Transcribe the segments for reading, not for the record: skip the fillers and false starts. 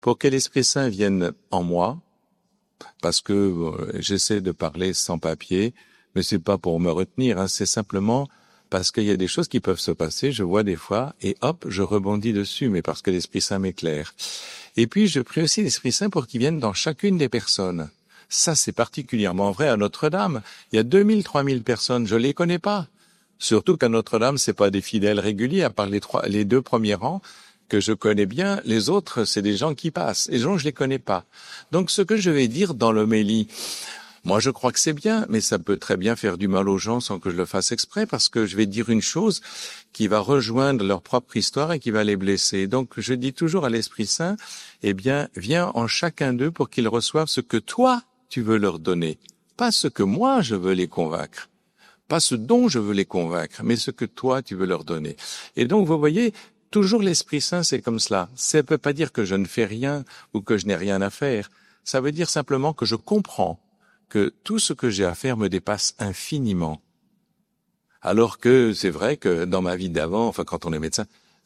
pour que l'Esprit Saint vienne en moi, parce que j'essaie de parler sans papier, mais c'est pas pour me retenir, hein, c'est simplement parce qu'il y a des choses qui peuvent se passer, je vois des fois, et hop, je rebondis dessus, mais parce que l'Esprit Saint m'éclaire. Et puis, je prie aussi l'Esprit Saint pour qu'il vienne dans chacune des personnes. Ça, c'est particulièrement vrai à Notre-Dame. Il y a 2000, 3000 personnes, je les connais pas. Surtout qu'à Notre-Dame, c'est pas des fidèles réguliers, à part les 2 premiers rangs que je connais bien. Les autres, c'est des gens qui passent. Et les gens, je les connais pas. Donc, ce que je vais dire dans l'homélie, moi, je crois que c'est bien, mais ça peut très bien faire du mal aux gens sans que je le fasse exprès, parce que je vais dire une chose qui va rejoindre leur propre histoire et qui va les blesser. Donc, je dis toujours à l'Esprit Saint, eh bien, viens en chacun d'eux pour qu'ils reçoivent ce que toi, tu veux leur donner. Pas ce que moi, je veux les convaincre. Pas ce dont je veux les convaincre, mais ce que toi, tu veux leur donner. Et donc, vous voyez, toujours l'Esprit Saint, c'est comme cela. Ça ne peut pas dire que je ne fais rien ou que je n'ai rien à faire. Ça veut dire simplement que je comprends que tout ce que j'ai à faire me dépasse infiniment. Alors que c'est vrai que dans ma vie d'avant, enfin quand on est médecin,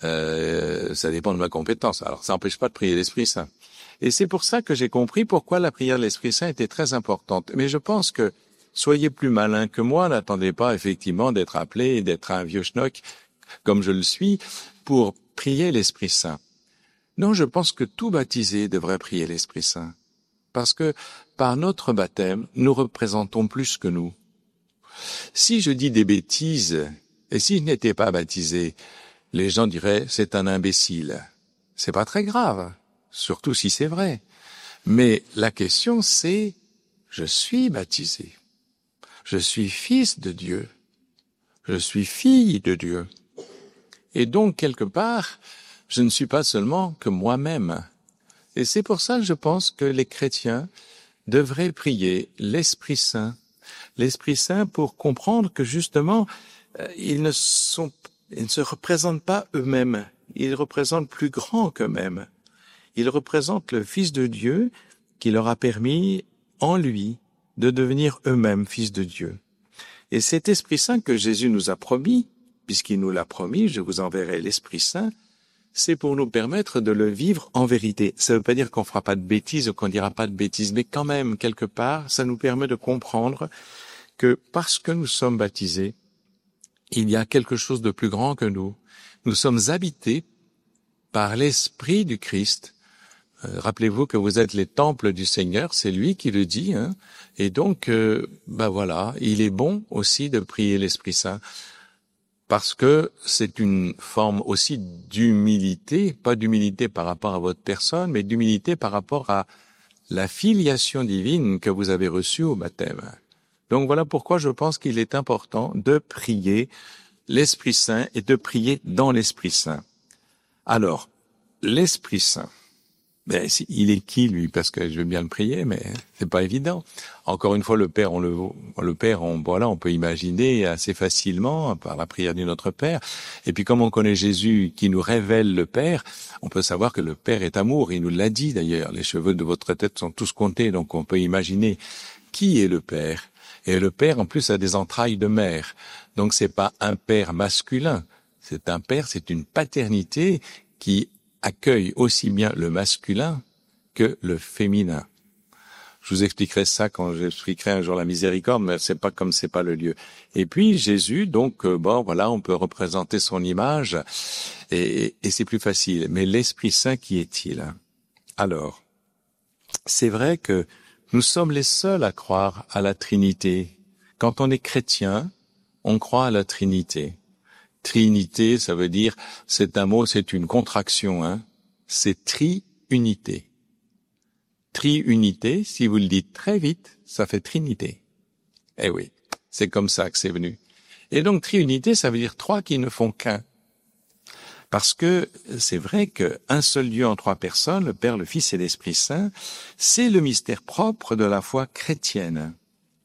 ça dépend de ma compétence. Alors ça n'empêche pas de prier l'Esprit Saint. Et c'est pour ça que j'ai compris pourquoi la prière de l'Esprit Saint était très importante. Mais je pense que soyez plus malins que moi, n'attendez pas effectivement d'être appelé et d'être un vieux schnock, comme je le suis, pour prier l'Esprit Saint. Non, je pense que tout baptisé devrait prier l'Esprit Saint. Parce que par notre baptême, nous représentons plus que nous. Si je dis des bêtises, et si je n'étais pas baptisé, les gens diraient c'est un imbécile. C'est pas très grave, surtout si c'est vrai. Mais la question c'est, je suis baptisé. Je suis fils de Dieu. Je suis fille de Dieu. Et donc, quelque part, je ne suis pas seulement que moi-même. Et c'est pour ça que je pense que les chrétiens devraient prier l'Esprit Saint pour comprendre que justement, ils ne se représentent pas eux-mêmes. Ils représentent plus grand qu'eux-mêmes. Ils représentent le Fils de Dieu qui leur a permis, en lui, de devenir eux-mêmes fils de Dieu. Et cet Esprit Saint que Jésus nous a promis, puisqu'il nous l'a promis, je vous enverrai l'Esprit Saint, c'est pour nous permettre de le vivre en vérité. Ça ne veut pas dire qu'on fera pas de bêtises ou qu'on dira pas de bêtises, mais quand même, quelque part, ça nous permet de comprendre que parce que nous sommes baptisés, il y a quelque chose de plus grand que nous. Nous sommes habités par l'Esprit du Christ. Rappelez-vous que vous êtes les temples du Seigneur, c'est lui qui le dit, hein. Et donc, voilà, il est bon aussi de prier l'Esprit Saint. Parce que c'est une forme aussi d'humilité, pas d'humilité par rapport à votre personne, mais d'humilité par rapport à la filiation divine que vous avez reçue au baptême. Donc voilà pourquoi je pense qu'il est important de prier l'Esprit Saint et de prier dans l'Esprit Saint. Alors, l'Esprit Saint, il est qui lui? Parce que je veux bien le prier, mais c'est pas évident. Encore une fois, le Père, on peut imaginer assez facilement par la prière du Notre Père. Et puis, comme on connaît Jésus qui nous révèle le Père, on peut savoir que le Père est amour. Il nous l'a dit d'ailleurs. Les cheveux de votre tête sont tous comptés, donc on peut imaginer qui est le Père. Et le Père, en plus, a des entrailles de mère. Donc, c'est pas un Père masculin. C'est un Père, c'est une paternité qui accueille aussi bien le masculin que le féminin. Je vous expliquerai ça quand j'expliquerai un jour la miséricorde, mais c'est pas le lieu. Et puis Jésus, donc on peut représenter son image et c'est plus facile. Mais l'Esprit Saint, qui est-il? Alors, c'est vrai que nous sommes les seuls à croire à la Trinité. Quand on est chrétien, on croit à la Trinité. Trinité, ça veut dire, c'est un mot, c'est une contraction, hein. C'est triunité. Triunité, si vous le dites très vite, ça fait Trinité. Eh oui, c'est comme ça que c'est venu. Et donc, triunité, ça veut dire 3 qui ne font qu'un. Parce que c'est vrai qu'un seul Dieu en 3 personnes, le Père, le Fils et l'Esprit Saint, c'est le mystère propre de la foi chrétienne.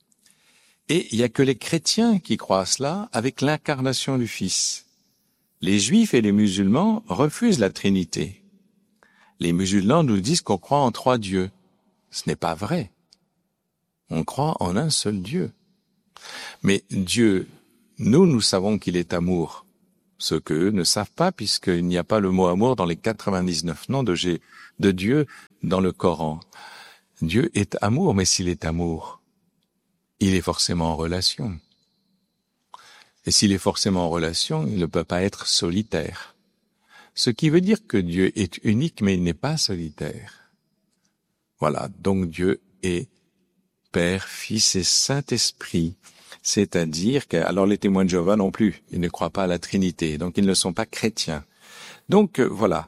Et il n'y a que les chrétiens qui croient à cela avec l'incarnation du Fils. Les Juifs et les musulmans refusent la Trinité. Les musulmans nous disent qu'on croit en 3 dieux. Ce n'est pas vrai. On croit en un seul Dieu. Mais Dieu, nous savons qu'il est amour. ce qu'eux ne savent pas, puisqu'il n'y a pas le mot amour dans les 99 noms de Dieu dans le Coran. Dieu est amour, mais s'il est amour, il est forcément en relation. Et s'il est forcément en relation, il ne peut pas être solitaire. Ce qui veut dire que Dieu est unique, mais il n'est pas solitaire. Voilà, donc Dieu est Père, Fils et Saint-Esprit. C'est-à-dire que, alors les témoins de Jéhovah non plus, ils ne croient pas à la Trinité, donc ils ne sont pas chrétiens. Donc voilà.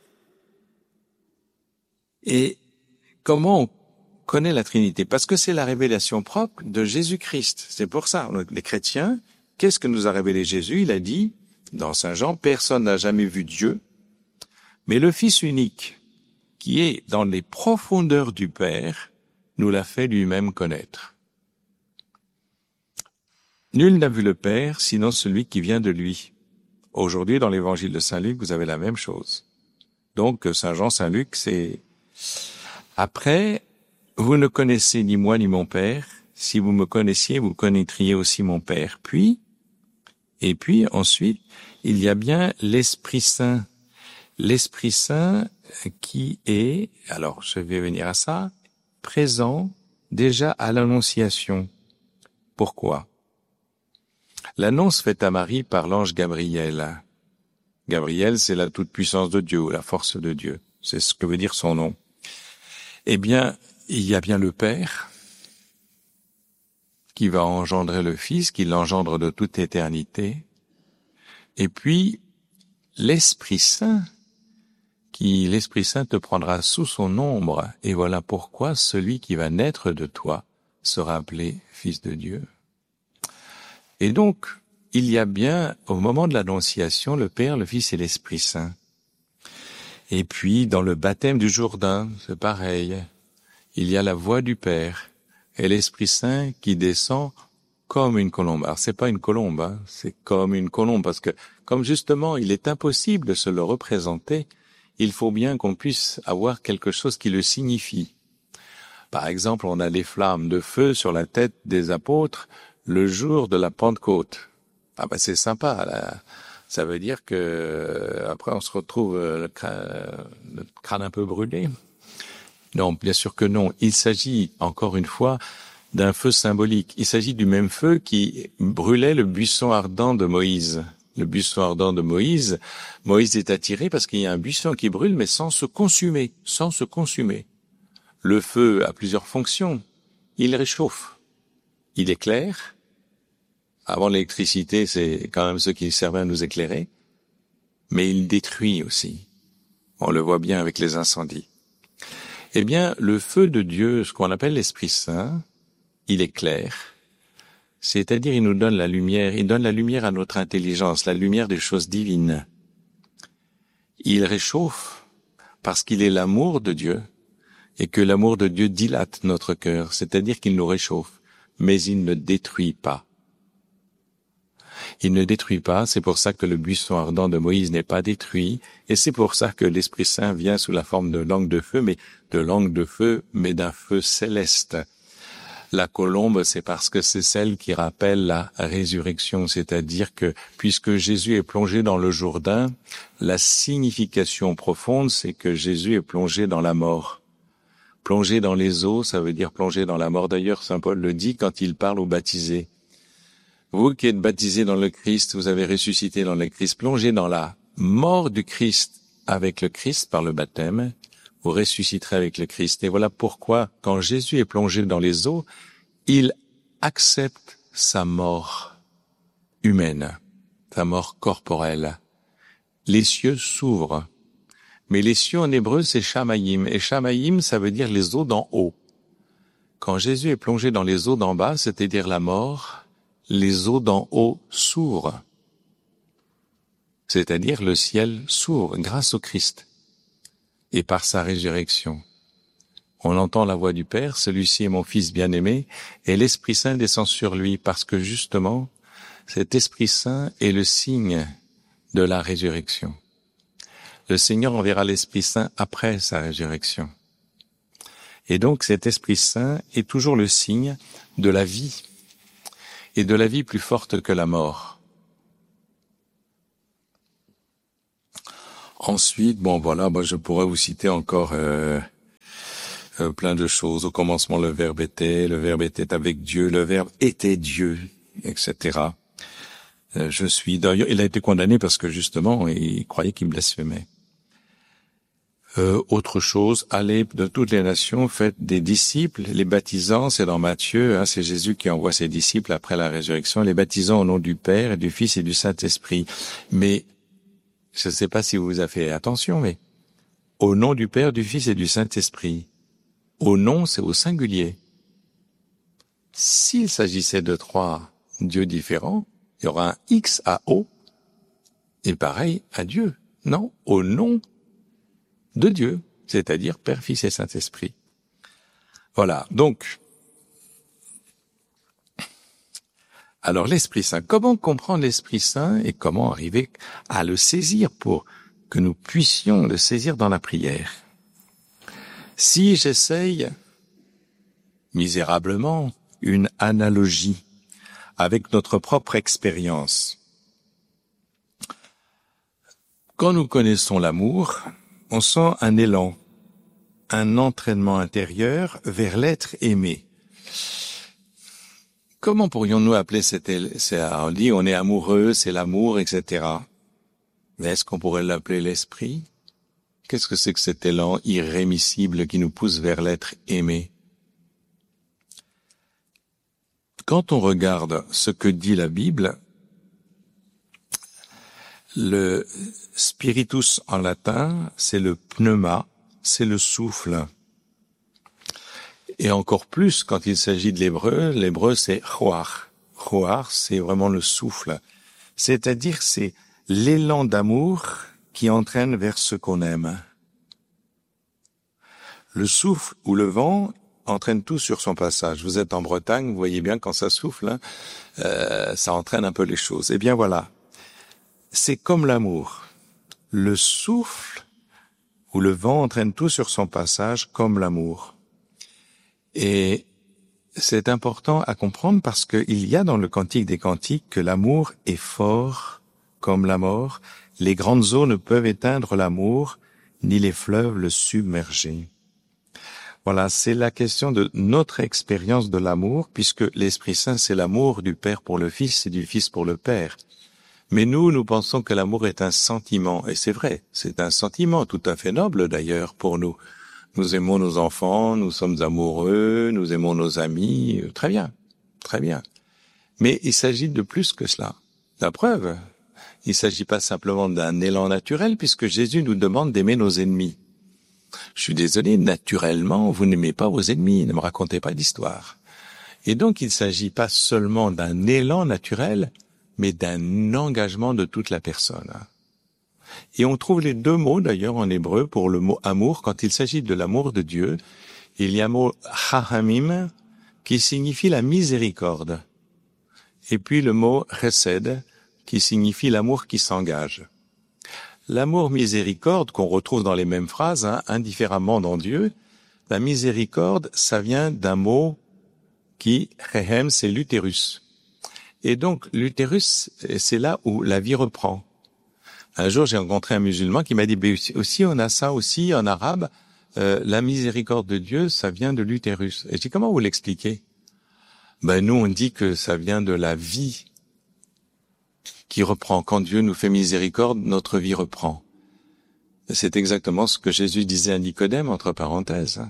Et comment on connaît la Trinité? Parce que c'est la révélation propre de Jésus-Christ. C'est pour ça, les chrétiens, qu'est-ce que nous a révélé Jésus? Il a dit, dans Saint Jean, personne n'a jamais vu Dieu, mais le Fils unique, qui est dans les profondeurs du Père, nous l'a fait lui-même connaître. Nul n'a vu le Père, sinon celui qui vient de lui. Aujourd'hui, dans l'évangile de Saint Luc, vous avez la même chose. Donc, Saint Jean, Saint Luc, c'est... Après, vous ne connaissez ni moi ni mon Père. Si vous me connaissiez, vous connaîtriez aussi mon Père. Puis, ensuite, il y a bien l'Esprit Saint. L'Esprit Saint qui est, alors je vais venir à ça, présent déjà à l'Annonciation. Pourquoi? L'annonce faite à Marie par l'ange Gabriel. Gabriel, c'est la toute-puissance de Dieu, ou la force de Dieu. C'est ce que veut dire son nom. Eh bien, il y a bien le Père qui va engendrer le Fils, qui l'engendre de toute éternité. Et puis, l'Esprit Saint, l'Esprit Saint te prendra sous son ombre. Et voilà pourquoi celui qui va naître de toi sera appelé Fils de Dieu. Et donc, il y a bien, au moment de l'Annonciation, le Père, le Fils et l'Esprit Saint. Et puis, dans le baptême du Jourdain, c'est pareil. Il y a la voix du Père et l'Esprit Saint qui descend comme une colombe. Alors, c'est pas une colombe, hein, c'est comme une colombe, parce que, comme justement, il est impossible de se le représenter, il faut bien qu'on puisse avoir quelque chose qui le signifie. Par exemple, on a des flammes de feu sur la tête des apôtres le jour de la Pentecôte. Ah ben c'est sympa, là. Ça veut dire que après on se retrouve le crâne un peu brûlé. Non, bien sûr que non. Il s'agit encore une fois d'un feu symbolique. Il s'agit du même feu qui brûlait le buisson ardent de Moïse. Le buisson ardent de Moïse, Moïse est attiré parce qu'il y a un buisson qui brûle mais sans se consumer, sans se consumer. Le feu a plusieurs fonctions. Il réchauffe. Il éclaire. Avant l'électricité, c'est quand même ce qui servait à nous éclairer. Mais il détruit aussi. On le voit bien avec les incendies. Eh bien, le feu de Dieu, ce qu'on appelle l'Esprit Saint, il éclaire. C'est-à-dire, il nous donne la lumière. Il donne la lumière à notre intelligence, la lumière des choses divines. Il réchauffe parce qu'il est l'amour de Dieu et que l'amour de Dieu dilate notre cœur. C'est-à-dire qu'il nous réchauffe. Mais il ne détruit pas. Il ne détruit pas, c'est pour ça que le buisson ardent de Moïse n'est pas détruit, et c'est pour ça que l'Esprit Saint vient sous la forme de langue de feu, mais d'un feu céleste. La colombe, c'est parce que c'est celle qui rappelle la résurrection, c'est-à-dire que puisque Jésus est plongé dans le Jourdain, la signification profonde, c'est que Jésus est plongé dans la mort. Plongé dans les eaux, ça veut dire plongé dans la mort. D'ailleurs, saint Paul le dit quand il parle aux baptisés. Vous qui êtes baptisés dans le Christ, vous avez ressuscité dans le Christ, plongé dans la mort du Christ avec le Christ par le baptême, vous ressusciterez avec le Christ. Et voilà pourquoi, quand Jésus est plongé dans les eaux, il accepte sa mort humaine, sa mort corporelle. Les cieux s'ouvrent. Mais les cieux en hébreu, c'est Shamayim. Et Shamayim, ça veut dire les eaux d'en haut. Quand Jésus est plongé dans les eaux d'en bas, c'est-à-dire la mort, les eaux d'en haut s'ouvrent. C'est-à-dire le ciel s'ouvre grâce au Christ. Et par sa résurrection. On entend la voix du Père, celui-ci est mon Fils bien-aimé, et l'Esprit Saint descend sur lui, parce que justement, cet Esprit Saint est le signe de la résurrection. Le Seigneur enverra l'Esprit Saint après sa résurrection. Et donc cet Esprit Saint est toujours le signe de la vie, et de la vie plus forte que la mort. Ensuite, bon voilà, moi je pourrais vous citer encore plein de choses. Au commencement, le Verbe était avec Dieu, le Verbe était Dieu, etc. Je suis d'ailleurs, il a été condamné parce que justement, il croyait qu'il blasphémait. Autre chose, allez de toutes les nations, faites des disciples, les baptisants, c'est dans Matthieu, c'est Jésus qui envoie ses disciples après la résurrection, les baptisants au nom du Père et du Fils et du Saint-Esprit. Mais, je ne sais pas si vous avez fait attention, mais au nom du Père, du Fils et du Saint-Esprit. Au nom, c'est au singulier. S'il s'agissait de 3 dieux différents, il y aura un X à O, et pareil à Dieu. Non, au nom de Dieu, c'est-à-dire Père, Fils et Saint-Esprit. Voilà, donc, alors l'Esprit Saint, comment comprendre l'Esprit Saint et comment arriver à le saisir pour que nous puissions le saisir dans la prière? Si j'essaye misérablement une analogie avec notre propre expérience, quand nous connaissons l'amour, on sent un élan, un entraînement intérieur vers l'être aimé. Comment pourrions-nous appeler on dit on est amoureux, c'est l'amour, etc. Mais est-ce qu'on pourrait l'appeler l'esprit? Qu'est-ce que c'est que cet élan irrémissible qui nous pousse vers l'être aimé? Quand on regarde ce que dit la Bible, le spiritus en latin, c'est le pneuma, c'est le souffle. Et encore plus quand il s'agit de l'hébreu c'est roach. Roach, c'est vraiment le souffle. C'est-à-dire, c'est l'élan d'amour qui entraîne vers ce qu'on aime. Le souffle ou le vent entraîne tout sur son passage. Vous êtes en Bretagne, vous voyez bien quand ça souffle, ça entraîne un peu les choses. Eh bien voilà. C'est comme l'amour. Le souffle ou le vent entraîne tout sur son passage comme l'amour. Et c'est important à comprendre parce qu'il y a dans le Cantique des Cantiques que l'amour est fort comme la mort. Les grandes eaux ne peuvent éteindre l'amour, ni les fleuves le submerger. Voilà, c'est la question de notre expérience de l'amour, puisque l'Esprit Saint, c'est l'amour du Père pour le Fils et du Fils pour le Père. Mais nous pensons que l'amour est un sentiment, et c'est vrai, c'est un sentiment tout à fait noble d'ailleurs pour nous. Nous aimons nos enfants, nous sommes amoureux, nous aimons nos amis, très bien, très bien. Mais il s'agit de plus que cela. La preuve, il ne s'agit pas simplement d'un élan naturel, puisque Jésus nous demande d'aimer nos ennemis. Je suis désolé, naturellement, vous n'aimez pas vos ennemis, ne me racontez pas d'histoire. Et donc, il ne s'agit pas seulement d'un élan naturel, mais d'un engagement de toute la personne. Et on trouve les 2 mots d'ailleurs en hébreu pour le mot amour. Quand il s'agit de l'amour de Dieu, il y a le mot chahamim qui signifie la miséricorde. Et puis le mot chesed qui signifie l'amour qui s'engage. L'amour miséricorde qu'on retrouve dans les mêmes phrases, indifféremment dans Dieu, la miséricorde, ça vient d'un mot qui, chehem, c'est l'utérus. Et donc, l'utérus, c'est là où la vie reprend. Un jour, j'ai rencontré un musulman qui m'a dit, aussi, on a ça aussi en arabe, la miséricorde de Dieu, ça vient de l'utérus. Et je dis, comment vous l'expliquez? Nous, on dit que ça vient de la vie qui reprend. Quand Dieu nous fait miséricorde, notre vie reprend. C'est exactement ce que Jésus disait à Nicodème, entre parenthèses.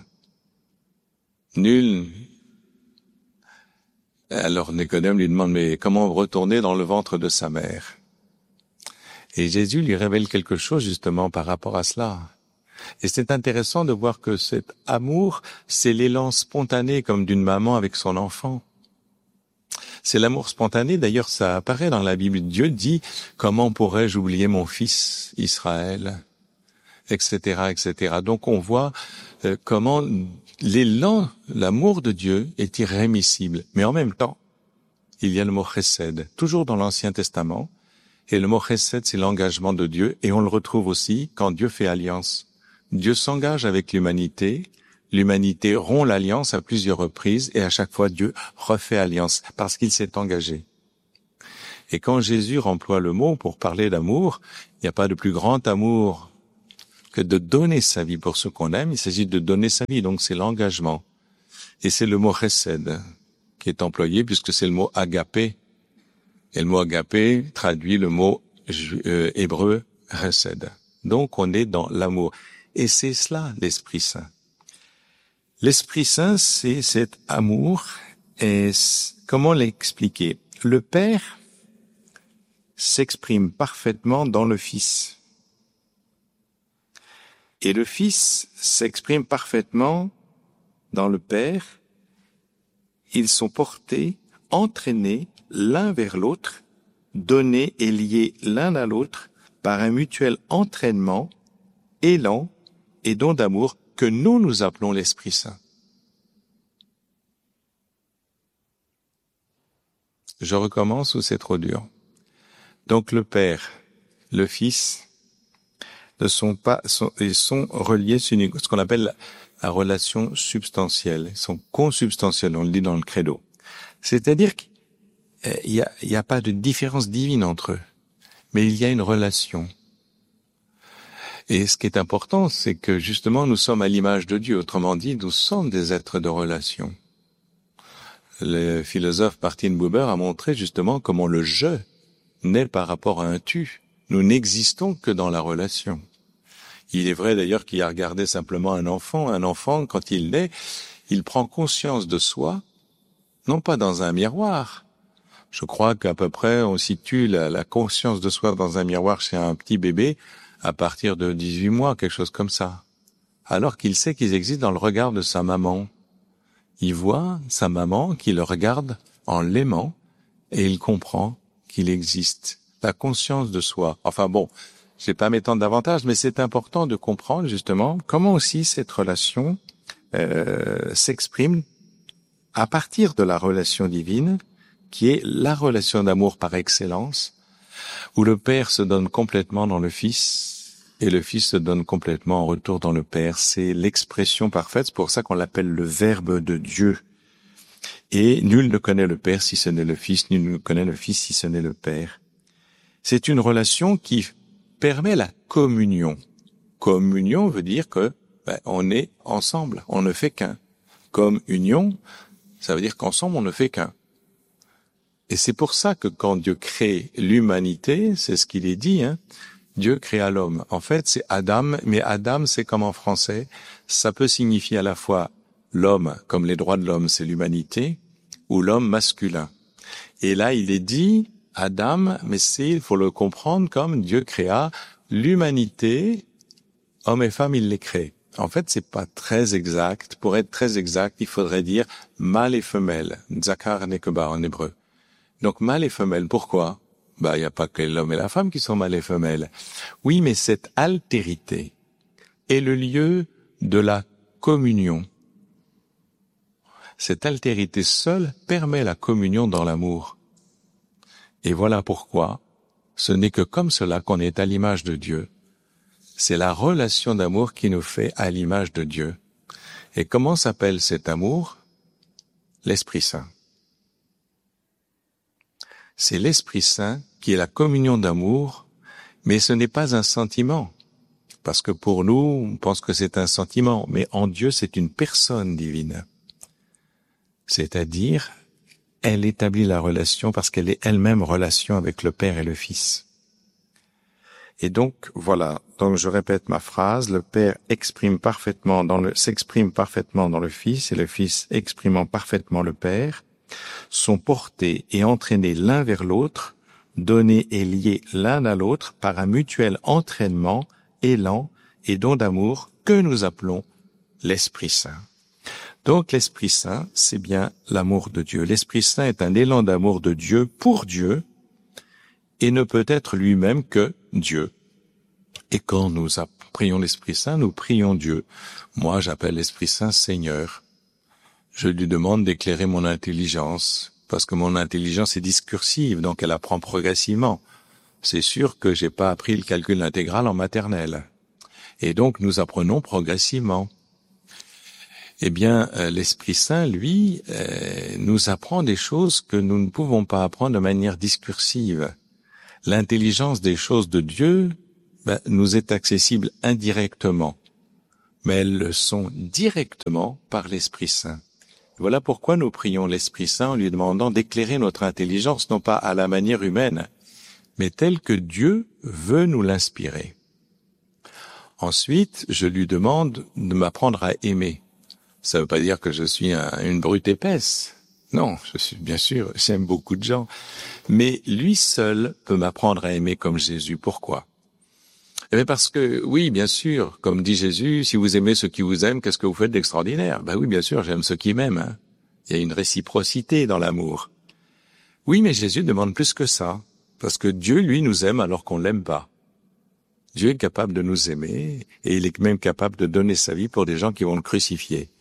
Nul. Alors Nicodème lui demande, mais comment retourner dans le ventre de sa mère? Et Jésus lui révèle quelque chose justement par rapport à cela. Et c'est intéressant de voir que cet amour, c'est l'élan spontané comme d'une maman avec son enfant. C'est l'amour spontané, d'ailleurs ça apparaît dans la Bible. Dieu dit, comment pourrais-je oublier mon fils Israël, etc., etc. Donc on voit comment l'élan, l'amour de Dieu est irrémissible. Mais en même temps, il y a le mot chesed, toujours dans l'Ancien Testament. Et le mot chesed, c'est l'engagement de Dieu. Et on le retrouve aussi quand Dieu fait alliance. Dieu s'engage avec l'humanité. L'humanité rompt l'alliance à plusieurs reprises. Et à chaque fois, Dieu refait alliance parce qu'il s'est engagé. Et quand Jésus emploie le mot pour parler d'amour, il n'y a pas de plus grand amour que de donner sa vie pour ce qu'on aime, il s'agit de donner sa vie, donc c'est l'engagement. Et c'est le mot chesed qui est employé puisque c'est le mot agapé. Et le mot agapé traduit le mot hébreu chesed. Donc on est dans l'amour. Et c'est cela l'Esprit Saint. L'Esprit Saint, c'est cet amour. Et comment l'expliquer? Le Père s'exprime parfaitement dans le Fils. Et le Fils s'exprime parfaitement dans le Père. Ils sont portés, entraînés l'un vers l'autre, donnés et liés l'un à l'autre par un mutuel entraînement, élan et don d'amour que nous appelons l'Esprit Saint. Je recommence ou c'est trop dur? Donc le Père, le Fils, ils sont reliés sur ce qu'on appelle la relation substantielle. Ils sont consubstantiels, on le dit dans le credo. C'est-à-dire qu'il y a pas de différence divine entre eux, mais il y a une relation. Et ce qui est important, c'est que justement nous sommes à l'image de Dieu. Autrement dit, nous sommes des êtres de relation. Le philosophe Martin Buber a montré justement comment le je naît par rapport à un tu. Nous n'existons que dans la relation. Il est vrai d'ailleurs qu'il a regardé simplement un enfant. Un enfant, quand il naît, il prend conscience de soi, non pas dans un miroir. Je crois qu'à peu près on situe la conscience de soi dans un miroir chez un petit bébé à partir de 18 mois, quelque chose comme ça. Alors qu'il sait qu'ils existent dans le regard de sa maman. Il voit sa maman qui le regarde en l'aimant et il comprend qu'il existe. La conscience de soi. Enfin bon, je vais pas m'étendre davantage, mais c'est important de comprendre justement comment aussi cette relation s'exprime à partir de la relation divine, qui est la relation d'amour par excellence, où le Père se donne complètement dans le Fils, et le Fils se donne complètement en retour dans le Père. C'est l'expression parfaite, c'est pour ça qu'on l'appelle le Verbe de Dieu. Et nul ne connaît le Père si ce n'est le Fils, nul ne connaît le Fils si ce n'est le Père. C'est une relation qui permet la communion. Communion veut dire que on est ensemble, on ne fait qu'un. Comme union, ça veut dire qu'ensemble on ne fait qu'un. Et c'est pour ça que quand Dieu crée l'humanité, c'est ce qu'il est dit, Dieu créa l'homme. En fait, c'est Adam, mais Adam, c'est comme en français, ça peut signifier à la fois l'homme, comme les droits de l'homme, c'est l'humanité, ou l'homme masculin. Et là, il est dit Adam, mais il faut le comprendre comme Dieu créa l'humanité, hommes et femmes, il les crée. En fait, c'est pas très exact. Pour être très exact, il faudrait dire mâle et femelle, zakar nekeba en hébreu. Donc mâle et femelle, pourquoi? Il n'y a pas que l'homme et la femme qui sont mâle et femelle. Oui, mais cette altérité est le lieu de la communion. Cette altérité seule permet la communion dans l'amour. Et voilà pourquoi ce n'est que comme cela qu'on est à l'image de Dieu. C'est la relation d'amour qui nous fait à l'image de Dieu. Et comment s'appelle cet amour? L'Esprit Saint. C'est l'Esprit Saint qui est la communion d'amour, mais ce n'est pas un sentiment. Parce que pour nous, on pense que c'est un sentiment, mais en Dieu, c'est une personne divine. C'est-à-dire, elle établit la relation parce qu'elle est elle-même relation avec le Père et le Fils. Et donc, voilà. Donc, je répète ma phrase. Le Père s'exprime parfaitement dans le Fils et le Fils exprimant parfaitement le Père sont portés et entraînés l'un vers l'autre, donnés et liés l'un à l'autre par un mutuel entraînement, élan et don d'amour que nous appelons l'Esprit Saint. Donc, l'Esprit Saint, c'est bien l'amour de Dieu. L'Esprit Saint est un élan d'amour de Dieu pour Dieu et ne peut être lui-même que Dieu. Et quand nous prions l'Esprit Saint, nous prions Dieu. Moi, j'appelle l'Esprit Saint Seigneur. Je lui demande d'éclairer mon intelligence, parce que mon intelligence est discursive, donc elle apprend progressivement. C'est sûr que j'ai pas appris le calcul intégral en maternelle. Et donc, nous apprenons progressivement. Eh bien, l'Esprit Saint, lui, nous apprend des choses que nous ne pouvons pas apprendre de manière discursive. L'intelligence des choses de Dieu nous est accessible indirectement, mais elles le sont directement par l'Esprit Saint. Voilà pourquoi nous prions l'Esprit Saint en lui demandant d'éclairer notre intelligence, non pas à la manière humaine, mais telle que Dieu veut nous l'inspirer. Ensuite, je lui demande de m'apprendre à aimer. Ça ne veut pas dire que je suis une brute épaisse. Non, bien sûr, j'aime beaucoup de gens. Mais lui seul peut m'apprendre à aimer comme Jésus. Pourquoi? Eh bien parce que, oui, bien sûr, comme dit Jésus, si vous aimez ceux qui vous aiment, qu'est-ce que vous faites d'extraordinaire? Oui, bien sûr, j'aime ceux qui m'aiment. Hein. Il y a une réciprocité dans l'amour. Oui, mais Jésus demande plus que ça. Parce que Dieu, lui, nous aime alors qu'on l'aime pas. Dieu est capable de nous aimer et il est même capable de donner sa vie pour des gens qui vont le crucifier.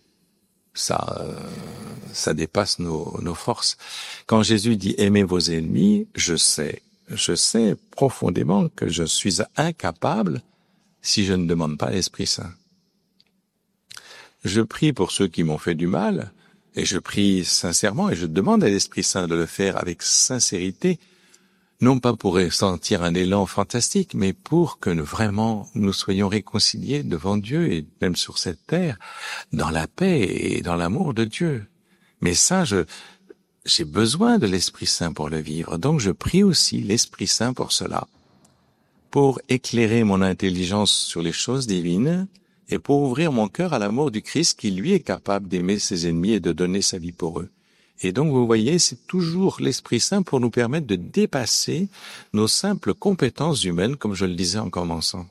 Ça dépasse nos forces. Quand Jésus dit « aimez vos ennemis », je sais profondément que je suis incapable si je ne demande pas l'Esprit Saint. Je prie pour ceux qui m'ont fait du mal et je prie sincèrement et je demande à l'Esprit Saint de le faire avec sincérité, non pas pour ressentir un élan fantastique, mais pour que nous soyons réconciliés devant Dieu et même sur cette terre, dans la paix et dans l'amour de Dieu. Mais ça, j'ai besoin de l'Esprit Saint pour le vivre. Donc je prie aussi l'Esprit Saint pour cela, pour éclairer mon intelligence sur les choses divines et pour ouvrir mon cœur à l'amour du Christ qui, lui, est capable d'aimer ses ennemis et de donner sa vie pour eux. Et donc, vous voyez, c'est toujours l'Esprit Saint pour nous permettre de dépasser nos simples compétences humaines, comme je le disais en commençant.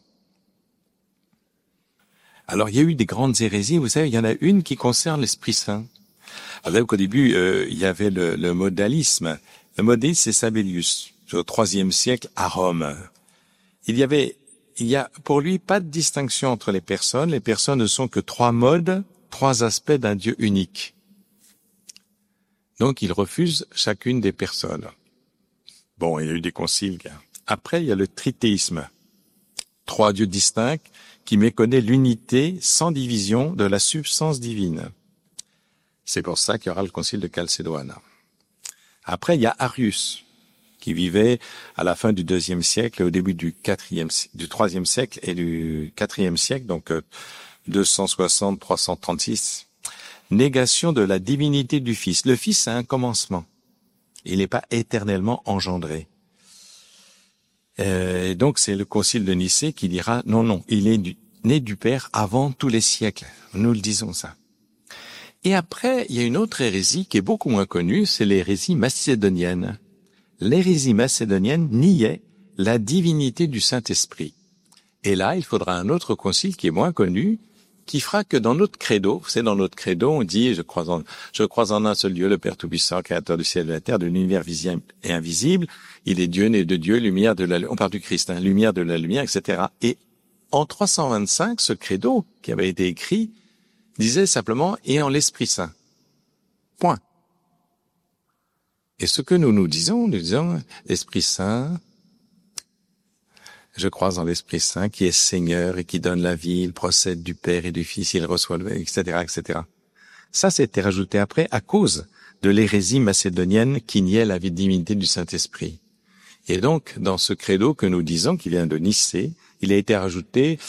Alors, il y a eu des grandes hérésies. Vous savez, il y en a une qui concerne l'Esprit Saint. Alors, qu'au début, il y avait le modalisme. Le modalisme, c'est Sabellius, au IIIe siècle, à Rome. Il y a pour lui pas de distinction entre les personnes. Les personnes ne sont que trois modes, trois aspects d'un Dieu unique. Donc, il refuse chacune des personnes. Bon, il y a eu des conciles. Après, il y a le trithéisme. Trois dieux distincts qui méconnaît l'unité sans division de la substance divine. C'est pour ça qu'il y aura le concile de Chalcédoine. Après, il y a Arius, qui vivait à la fin du IIe siècle, au début du IIIe siècle et du IVe siècle, donc 260-336. Négation de la divinité du Fils. Le Fils a un commencement. Il n'est pas éternellement engendré. Et donc c'est le concile de Nicée qui dira non, il est né du Père avant tous les siècles. Nous le disons ça. Et après, il y a une autre hérésie qui est beaucoup moins connue, c'est l'hérésie macédonienne. L'hérésie macédonienne niait la divinité du Saint-Esprit. Et là, il faudra un autre concile qui est moins connu, qui fera que dans notre credo, on dit, je crois en un seul Dieu, le Père Tout-Puissant, Créateur du ciel et de la terre, de l'univers visible et invisible. Il est Dieu, né de Dieu, lumière de la, on parle du Christ, lumière de la lumière, etc. Et en 325, ce credo, qui avait été écrit, disait simplement, et en l'Esprit Saint. Point. Et ce que nous disons, l'Esprit Saint, je crois en l'Esprit Saint qui est Seigneur et qui donne la vie, il procède du Père et du Fils, il reçoit le, etc., etc. Ça, c'était rajouté après à cause de l'hérésie macédonienne qui niait la divinité du Saint-Esprit. Et donc, dans ce credo que nous disons, qui vient de Nicée, il a été rajouté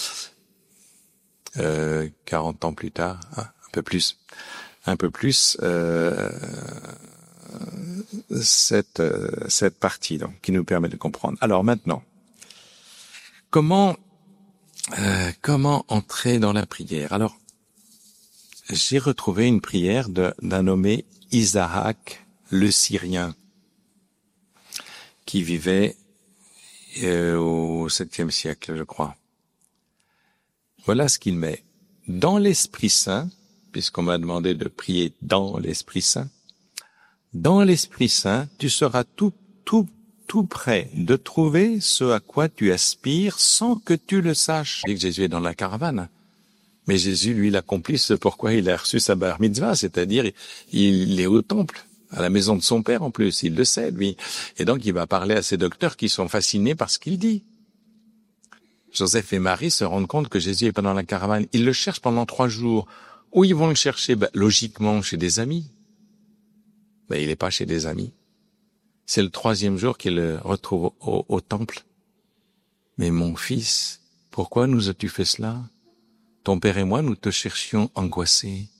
40 ans plus tard, un peu plus, cette partie donc qui nous permet de comprendre. Alors maintenant, comment entrer dans la prière? Alors, j'ai retrouvé une prière d'un nommé Isaac le Syrien, qui vivait au 7e siècle, je crois. Voilà ce qu'il met. Dans l'Esprit Saint, puisqu'on m'a demandé de prier dans l'Esprit Saint, tu seras tout près de trouver ce à quoi tu aspires sans que tu le saches. Je dis que Jésus est dans la caravane. Mais Jésus, lui, l'accomplit, c'est pourquoi il a reçu sa bar mitzvah, c'est-à-dire il est au temple, à la maison de son père en plus, il le sait, lui. Et donc, il va parler à ses docteurs qui sont fascinés par ce qu'il dit. Joseph et Marie se rendent compte que Jésus est pas dans la caravane. Ils le cherchent pendant 3 jours. Où ils vont le chercher? Logiquement, chez des amis. Il n'est pas chez des amis. C'est le 3e jour qu'ils le retrouvent au temple. Mais mon fils, pourquoi nous as-tu fait cela? Ton père et moi, nous te cherchions angoissés.